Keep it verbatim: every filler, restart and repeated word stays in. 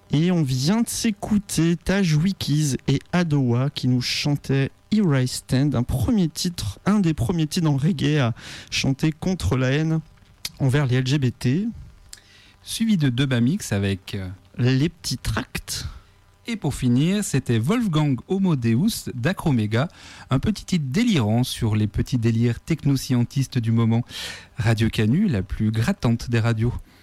Et on vient de s'écouter Taj Wikis et Adowa qui nous chantaient Here I Stand, un premier titre, un des premiers titres en reggae à chanter contre la haine envers les L G B T. Suivi de Dubamix avec euh... Les Petits Tracts. Et pour finir, c'était Wolfgang Homo Deus d'Acroméga, un petit titre délirant sur les petits délires technoscientistes du moment. Radio Canu, la plus grattante des radios.